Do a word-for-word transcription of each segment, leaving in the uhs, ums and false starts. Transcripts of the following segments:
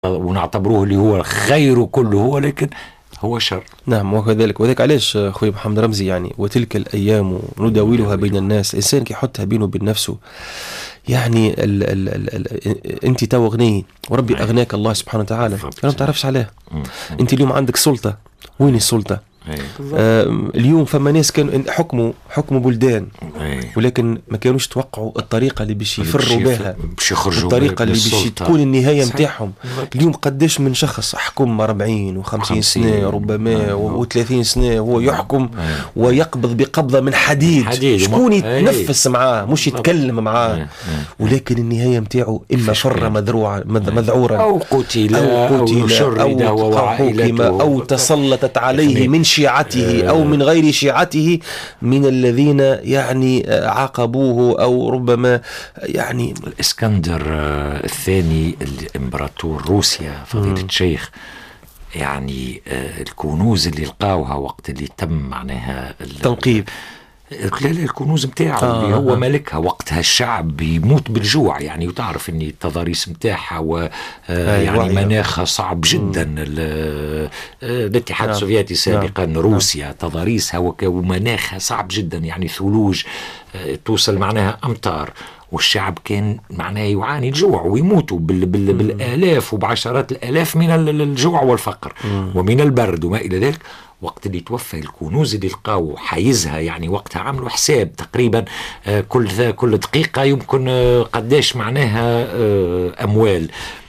ونعتبروه اللي هو الخير كله، ولكن هو شر. نعم وكذلك. وذلك علاش خويا محمد رمزي يعني وتلك الأيام نداولها بين الناس، الإنسان كي يحطها بينه وبين نفسه يعني ال ال ال ال انت تو غني وربي اغناك الله سبحانه وتعالى، ما تعرفش عليه. انت اليوم عندك سلطة، وين السلطة؟ آه اليوم فما ناس كانوا حكموا حكموا بلدان، ولكن ما كانوش توقعوا الطريقة اللي باش يفروا بها، الطريقة اللي باش تكون النهاية متاعهم. اليوم قداش من شخص حكم أربعين وخمسين سنة ربما وثلاثين سنة هو يحكم ويقبض بقبضة من حديد، شكون يتنفس معاه مش يتكلم معاه، ولكن النهاية متاعه إما فر مذروعا مذعورا أو قتل أو شرد أو حكم أو تسلطت عليه من شيعته أو من غير شيعته من الذين يعني عاقبوه، أو ربما يعني الإسكندر الثاني الإمبراطور روسيا فضيلة الشيخ، يعني الكنوز اللي لقاوها وقت اللي تم معناها التنقيب، خلال الكنوز متاعه آه اللي هو ملكها وقتها، الشعب بيموت بالجوع يعني، وتعرف ان التضاريس متاعها و يعني مناخها صعب جدا. الاتحاد السوفيتي سابقا روسيا تضاريسها ومناخها صعب جدا، يعني ثلوج توصل معناها امطار، والشعب كان معناه يعاني الجوع ويموتوا بال بال بالالاف وبعشرات الالاف من الجوع والفقر ومن البرد وما الى ذلك. وقت اللي توفى الكنوز اللي لقاو حيزها، يعني وقتها عملوا حساب تقريبا كل كل دقيقة يمكن قداش معناها أموال،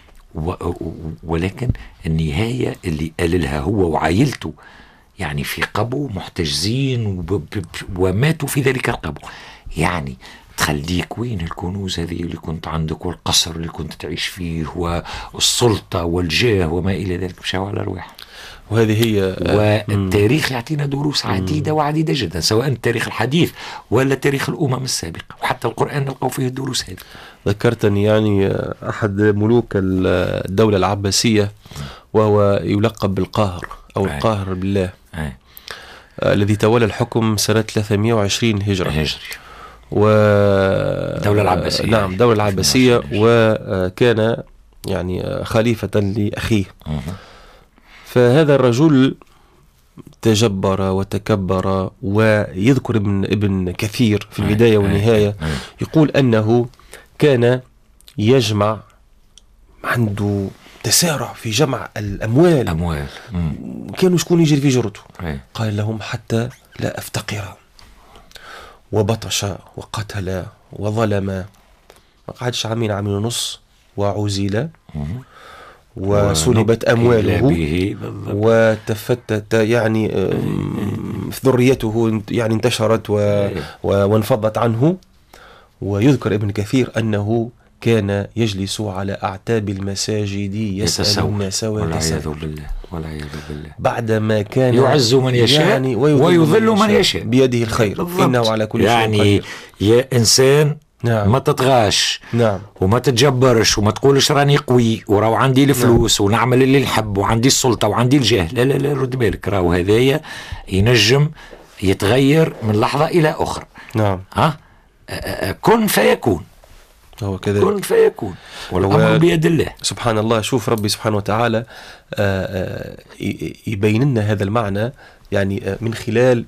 ولكن النهاية اللي قال لها هو وعائلته يعني في قبو محتجزين وماتوا في ذلك القبو. يعني تخليك وين الكنوز هذه اللي كنت عندك والقصر اللي كنت تعيش فيه والسلطة والجاه وما إلى ذلك، مشاو على أرواح. وهذه هي والتاريخ يعطينا دروس عديدة وعديدة جدا، سواء التاريخ الحديث ولا تاريخ الأمم السابقة، وحتى القرآن نلقوا فيه الدروس هذه. ذكرتني يعني أحد ملوك الدولة العباسية وهو يلقب بالقاهر أو أي. القاهر بالله أي. الذي تولى الحكم سنة ثلاثمائة وعشرين هجرة هجري و الدولة العباسية. نعم الدولة العباسية، وكان يعني خليفة لأخيه. أه. فهذا الرجل تجبر وتكبر، ويذكر ابن, ابن كثير في البداية والنهاية يقول أنه كان يجمع، عنده تسارع في جمع الأموال أموال. كانوا شكون يجري في جرته، قال لهم حتى لا أفتقر، وبطش وقتل وظلم، ما قعدش عامين عامين ونص وعزل وسلبت أمواله وتفتت يعني ذريته يعني انتشرت وانفضت عنه. ويذكر ابن كثير أنه كان يجلس على أعتاب المساجد يسأل الناس والعياذ بالله والعياذ بالله، بعدما كان يعز من يشاء يعني ويذل من يشاء بيده الخير، إنه على كل شيء يعني قدير. يا إنسان نعم. ما تطغاش نعم. وما تتجبرش وما تقولش راني قوي وراو عندي الفلوس نعم. ونعمل اللي نحب وعندي السلطة وعندي الجاه، لا لا لا رد بالك، راو هذايا ينجم يتغير من لحظة إلى أخرى. نعم. ها كن فيكون، هو كذلك كن فيكون والأمر بيد الله سبحان الله. شوف ربي سبحانه وتعالى يبين لنا هذا المعنى يعني من خلال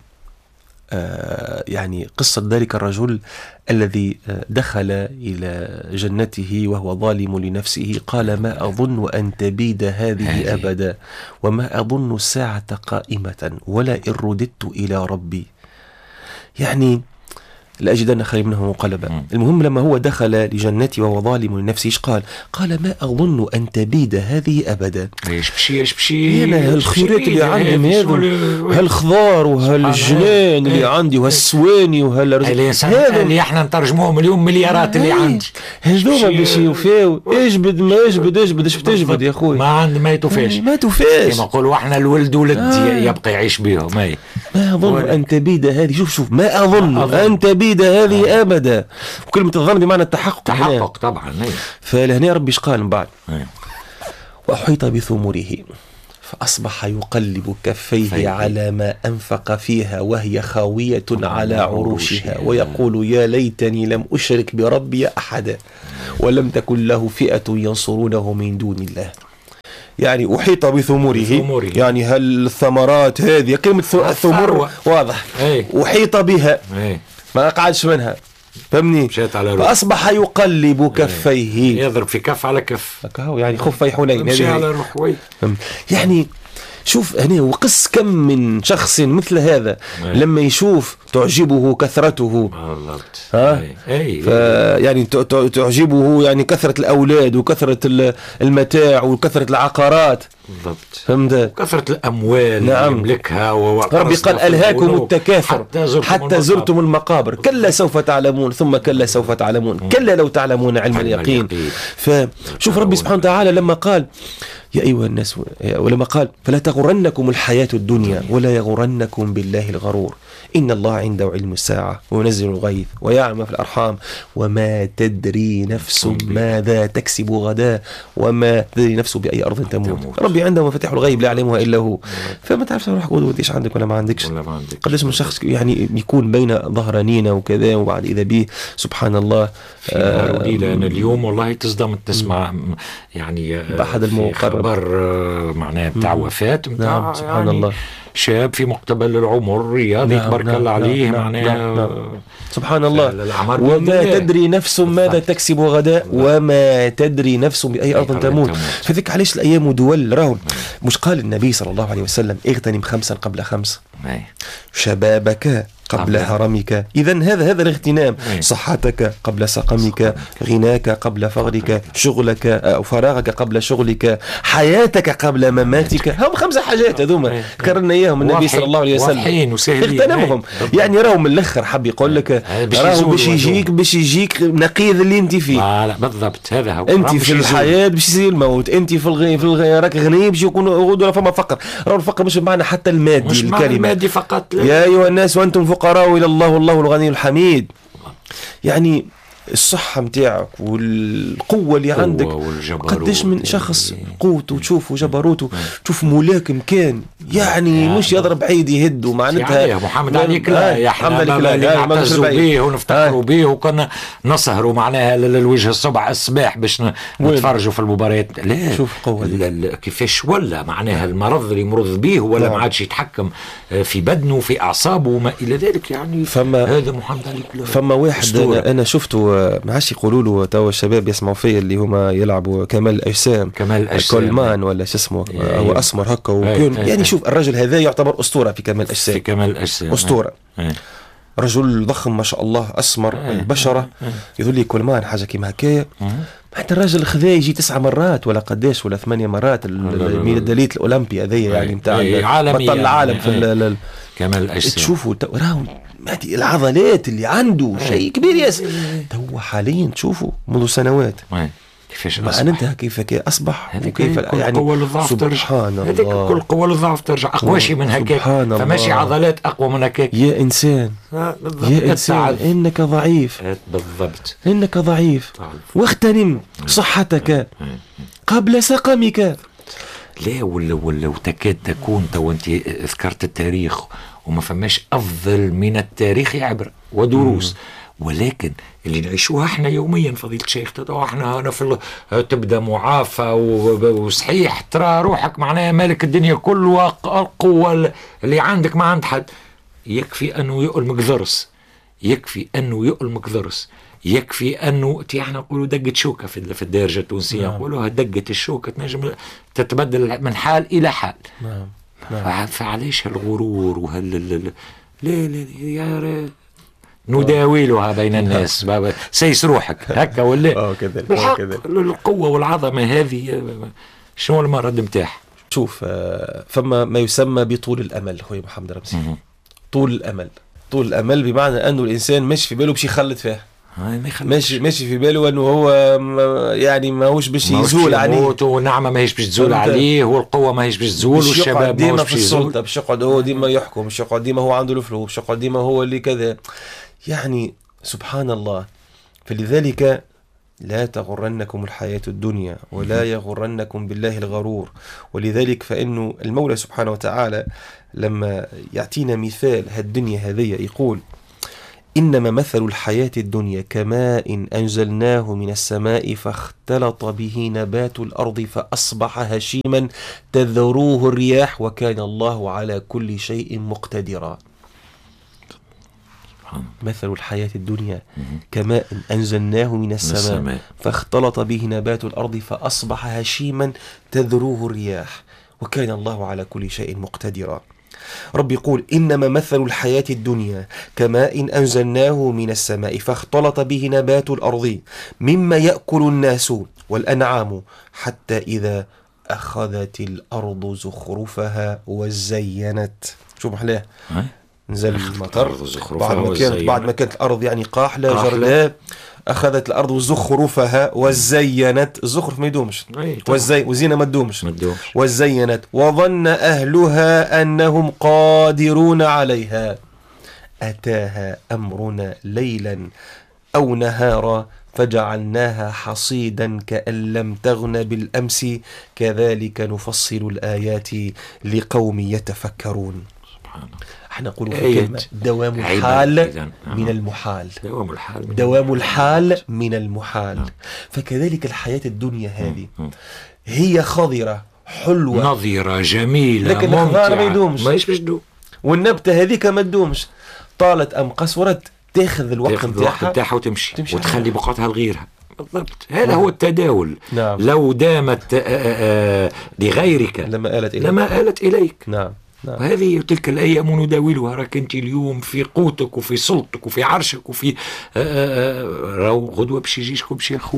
يعني قصة ذلك الرجل الذي دخل إلى جنته وهو ظالم لنفسه، قال ما أظن أن تبيد هذه أبدا وما أظن الساعة قائمة ولا إن رددت إلى ربي، يعني لأجدن خير منه منقلبا. المهم لما هو دخل لجنته وهو ظالم لنفسه ايش قال؟ قال ما أظن أن تبيد هذه أبدا. ايش بشي ايش بشي هنا هالخيرات اللي عندهم هذا هالخضار وهالجنان اللي عندي وهالسواني وهالرزق هذا اللي احنا نترجموهم اليوم مليارات اللي عندي، هذوما باش يوفاو. اجبد ما اجبد اجبد ايش بتجبد يا اخوي؟ ما عند ما يتوفاش ما توفاش، كما نقولوا احنا الولد ولد آه. يبقى يعيش بهم. ما ما أظن أن تبيد هذه، شوف شوف ما أظن, أظن. أن تبيد هذه آه. أبدا، وكلمة الظن بمعنى التحقق تحقق طبعا. فلهنا ربي قال من بعد وأحيط بثمره فأصبح يقلب كفيه فيه. على ما أنفق فيها وهي خاوية على عروشها ويقول يا ليتني لم أشرك بربي أحدا ولم تكن له فئة ينصرونه من دون الله. يعني أحيط بثمره، يعني هل الثمرات هذه كلمة الثمر واضح أي. أحيط بها أي. ما قعدش منها فهمني، فأصبح يقلب كفيه، يضرب في كف على كف يعني خفي حنين مشي على روحوي. يعني شوف هنا وقس كم من شخص مثل هذا أي. لما يشوف تعجبه كثرته ها أي. يعني تعجبه يعني كثرة الأولاد وكثرة المتاع وكثرة العقارات بالضبط فهمت، كثرة الأموال نعم. يملكها ربي قال ألهاكم التكاثر حتى زرتم, حتى زرتم المقابر كلا سوف تعلمون ثم كلا سوف تعلمون م. كلا لو تعلمون علم اليقين. فشوف ربي سبحانه وتعالى لما قال يا أيها الناس ولما قال فلا تغرنكم الحياة الدنيا ولا يغرنكم بالله الغرور إن الله عنده علم الساعة وينزل الغيث ويعلم في الأرحام وما تدري نفس ماذا تكسب غدا وما تدري نفس بأي أرض تموت. ربي عنده مفاتيح الغيب لا يعلمها إلا هو، فما تعرفش روحك وديش عندك ولا ما عندكش. قداش من شخص يعني يكون بين ظهرانينا وكذا وبعد إذا به سبحان الله آه أنا اليوم والله تصدم تسمع يعني بأحد المقرب خبر معناه بتاع وفاة نعم سبحان يعني الله شاب في مقتبل العمر رياضي نعم تبارك نعم الله عليه نعم معناها نعم نعم سبحان الله وما تدري نفس ماذا تكسب غدا وما تدري نفس بأي أرض تموت. فذلك علاش الأيام دول راهو مش قال النبي صلى الله عليه وسلم اغتنم خمسا قبل خمس شبابك قبل هرمك، إذن هذا هذا الاغتنام صحتك قبل سقمك غناك قبل فقرك شغلك أو فراغك قبل شغلك حياتك قبل مماتك. هم خمسة حاجات هذوما ذكرنا إياهم النبي صلى الله عليه وسلم اغتنمهم. يعني راهو من الأخر حب يقول لك راهو باش يجيك باش يجيك نقيض اللي انت فيه. لا بالضبط هذا هو انت في الحياة باش يصير الموت، انت في الغي في الغي راك غني باش يكون غدوة فما فقر. راهو الفقر مش بمعنى حتى المادي مش الكلمة المادي فقط لا. يا أيها الناس وأنتم فقراء إلى الله والله الغني الحميد. يعني الصحة متاعك والقوة اللي عندك قديش من شخص قوته وتشوفه جبروته تشوف ملاكم كان يعني مش يضرب عيد يهد ومعناتها يعني محمد علي كلا يا محمد علي نعتزوا به ونفتخروا به وكنا نسهروا معناها للوجه الصبح الصباح باش نتفرجوا في المباريات. لا شوف قوة كيفاش ولا معناها المرض اللي مرض به ولا ما عادش يتحكم في بدنه في أعصابه وما إلى ذلك. يعني فما هذا محمد علي كلا فما واحد أنا, أنا شفته ما عادش يقولوا له توا الشباب يسمعوا فيه اللي هما يلعبوا كمال الأجسام كمال الأجسام كولمان ولا شو اسمه هو أسمر هكا وكان يعني شوف الرجل هذا يعتبر أسطورة في كمال الأجسام في كمال الأجسام أسطورة أي. رجل ضخم ما شاء الله أسمر أي. البشرة يقول لي كولمان حاجة كيما هكايا حتى الراجل خذا يجي تسع مرات ولا قداش ولا ثمانية مرات الميدالية الأولمبي هذه يعني نتاع بطل العالم في كمال الأجسام. تشوفوا راهو هذه العضلات اللي عنده شيء كبير ياسر. تو حاليا تشوفوا منذ سنوات كيفاش معناتها كيف أصبح وكيف يعني قوة للضعف سبحان الله هذيك كل قوة للضعف ترجع أقوى شيء من هكاك فماشي عضلات أقوى من هكاك. يا إنسان يا إنسان إنك ضعيف بالضبط إنك ضعيف واغتنم صحتك قبل سقمك. لا ولا ولا وتكاد تكون تو أنت ذكرت التاريخ وما فماش أفضل من التاريخ عبرة ودروس مم. ولكن اللي نعيشوها احنا يوميا فضيلة الشيخ تدعو احنا هنا في تبدا معافى وصحيح ترى روحك معناها مالك الدنيا كل القوة اللي عندك ما عند حد. يكفي انه يؤلمك ضرس يكفي انه يؤلمك ضرس يكفي انه تي احنا نقولوا دقة شوكة في الدارجة التونسية نقولوها دقة الشوكة تنجم تتبدل من حال الى حال. نعم نعم. فعليش هالغرور وهال لا لا لا يا نداولها بين الناس سيس روحك هكا ولا بالحق القوة والعظمة هذه شنو المرض متاح. شوف فما ما يسمى بطول الأمل خويا محمد رمزي. طول الأمل طول الأمل بمعنى أنه الإنسان مش في باله باش يخلط فيه ماشي ماشي في باله انه هو يعني ما هوش باش يزول عليه ونعمه ما هيش باش تزول عليه والقوه ما هيش باش تزول والشباب ديما في السلطه باش يقعد هو ديما يحكم باش يقعد ديما هو عنده الفلوس باش يقعد ديما هو اللي كذا. يعني سبحان الله. فلذلك لا تغرنكم الحياة الدنيا ولا يغرنكم بالله الغرور. ولذلك فإنه المولى سبحانه وتعالى لما يعطينا مثال هالدنيا هذه يقول إنما مثل الحياة الدنيا كماء أنزلناه من السماء فاختلط به نبات الأرض فأصبح هشيما تذروه الرياح وكان الله على كل شيء مقتدرا. مثل الحياة الدنيا كماء أنزلناه من السماء فاختلط به نبات الأرض فأصبح هشيما تذروه الرياح وكان الله على كل شيء مقتدرا. رب يقول إنما مثل الحياة الدنيا كماء أنزلناه من السماء فاختلط به نبات الأرض مما يأكل الناس والأنعام حتى إذا أخذت الأرض زخرفها وزينت. شو محلاه نزل المطر بعد ما كانت بعد ما كانت الأرض يعني قاحلة جرداء، أخذت الأرض زخرفها وزينت. الزخرف ما يدومش، والزي وزينة ما تدومش، وزينت وظن أهلها أنهم قادرون عليها أتاها أمرنا ليلا أو نهارا فجعلناها حصيدا كأن لم تغن بالأمس كذلك نفصل الآيات لقوم يتفكرون. احنا نقول في كلمة دوام الحال من المحال، دوام الحال من دوام الحال من المحال. فكذلك الحياة الدنيا هذه هي خضرة حلوة نظيرة جميلة لكن الخضار ما يدومش، ما يش تدوم، والنبتة هذيك ما تدومش، طالت أم قصرت تاخذ الوقت نتاعها وتمشي, تمشي وتخلي بقعتها لغيرها. بالضبط، هذا نعم. هو التداول. نعم. لو دامت آآ آآ لغيرك لما آلت إليك, لما آلت إليك. نعم. نعم. وهذه تلك الأيام نداولها. راك أنت اليوم في قوتك وفي سلطك وفي عرشك وفي راو غدوة باش يجيشك وباش ياخو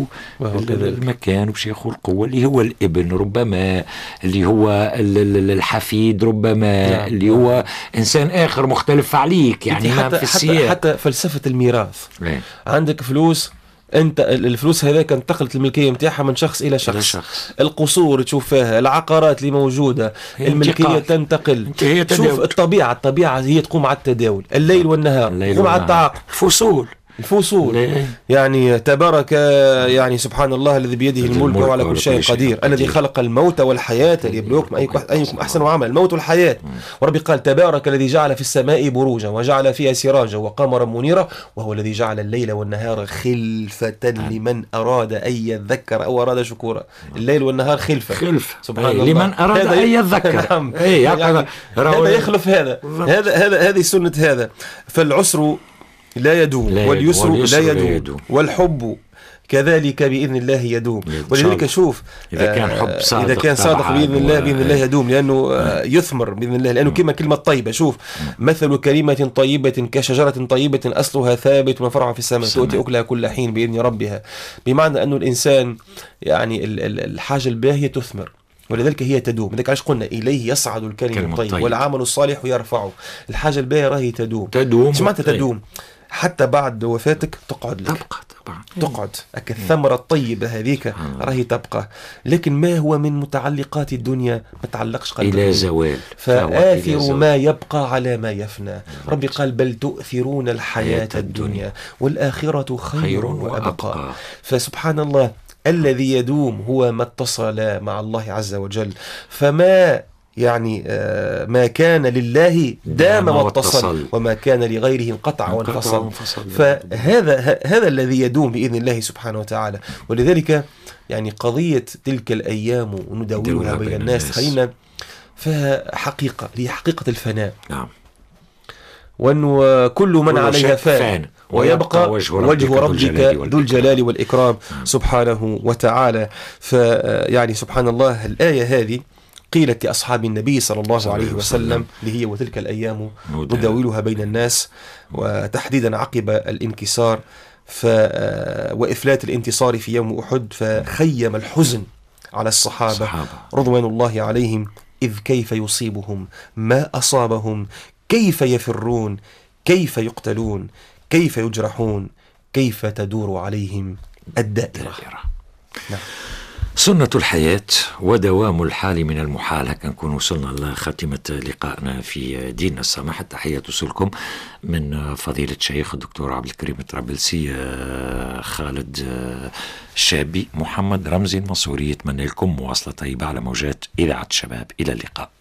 المكان وباش ياخو القوة اللي هو الابن ربما، اللي هو الحفيد ربما، نعم. اللي هو إنسان آخر مختلف عليك يعني حتى, في السياق. حتى, حتى فلسفة الميراث. 네. عندك فلوس، انت الفلوس هذاك انتقلت الملكيه نتاعها من شخص الى شخص. شخص. القصور تشوف فيها، العقارات اللي موجوده، الملكيه تنتقل. شوف الطبيعه الطبيعه هي تقوم على التداول، الليل والنهار تقوم على التعاقب، فصول الفصول ليه. يعني تبارك يعني سبحان الله الذي بيده الملك وعلى كل شيء قدير، الذي خلق الموت والحياة ليبلوكم أيكم أحسن عملا. الموت والحياة. وربي قال تبارك الذي جعل في السماء بروجا وجعل فيها سراجا وقمرا منيرا وهو الذي جعل الليل والنهار خلفة لمن أراد أن يذكر أو أراد شكورا. الليل والنهار خلفة خلفة سبحان الله لمن أراد أن يذكر. نعم. يعني هذا يخلف هذا هذا هذا هذه سنة هذا. فالعسر لا يدوم لا واليسر لا يدوم, لا يدوم والحب كذلك بإذن الله يدوم. ولذلك شوف إذا كان حب صادق إذا كان صادق بإذن الله بإذن الله يدوم، لأنه يثمر بإذن الله، لأنه كما كلمة طيبة. شوف مثل كلمة طيبة كشجرة طيبة أصلها ثابت وفرعها في السماء تؤتي أكلها كل حين بإذن ربها. بمعنى أنه الإنسان يعني الحاجة الباهية تثمر، ولذلك هي تدوم. لذلك عايش قلنا إليه يصعد الكلم الطيب طيب. والعمل الصالح يرفعه. الحاجة الباهية راهي تدوم. تدوم مش معناتها تدوم حتى بعد وفاتك تقعد لك. تبقى طبعا تقعد الثمرة الطيبة هذيك راهي تبقى. لكن ما هو من متعلقات الدنيا ما تعلقش قلبك إلى زوال، فآثر ما يبقى على ما يفنى. ربي قال بل تؤثرون الحياة الدنيا والآخرة خير, خير وأبقى. وأبقى. فسبحان الله الذي يدوم هو ما اتصل مع الله عز وجل. فما يعني ما كان لله دام واتصل وما كان لغيره انقطع وانفصل. فهذا هذا الذي يدوم بإذن الله سبحانه وتعالى. ولذلك يعني قضية تلك الأيام نداولها بين الناس خلينا فيها حقيقة، هي حقيقة الفناء. نعم. وأنه كل من عليها فان ويبقى وجه ربك, وجه ربك ذو الجلال والإكرام سبحانه وتعالى. فيعني سبحان الله الآية هذه قيلت لأصحاب النبي صلى الله عليه وسلم اللي هي وتلك الأيام نداولها بين الناس، وتحديدا عقب الانكسار ف وإفلات الانتصار في يوم أحد، فخيم الحزن على الصحابة رضوان الله عليهم، إذ كيف يصيبهم ما أصابهم، كيف يفرون، كيف يقتلون، كيف يجرحون، كيف تدور عليهم الدائرة. نعم. سنة الحياة ودوام الحال من المحال. هكا نكون وصلنا لخاتمة لقائنا في دين السماح. التحية توصلكم من فضيلة الشيخ الدكتور عبد الكريم الطرابلسي، خالد الشابي، محمد رمزي المنصوري. يتمنى لكم مواصلة طيبة على موجات إذاعة الشباب. إلى اللقاء.